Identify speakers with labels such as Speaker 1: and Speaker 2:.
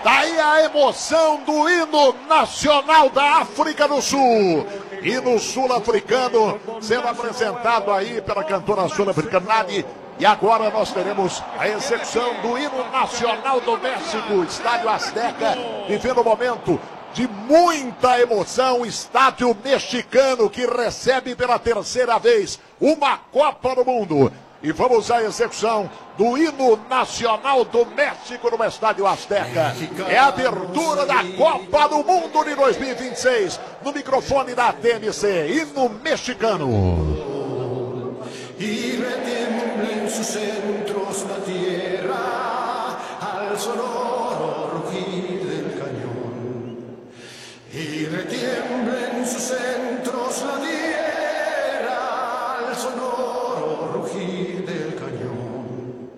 Speaker 1: Daí a emoção do hino nacional da África do Sul. Hino sul-africano sendo apresentado aí pela cantora sul-africana Nadi. E agora nós teremos a execução do hino nacional do México, Estádio Azteca, vivendo um momento de muita emoção. Estádio mexicano que recebe pela terceira vez uma Copa do Mundo. E vamos à execução do hino nacional do México no Estádio Azteca. É a abertura da Copa do Mundo de 2026 no microfone da TNC. Hino mexicano.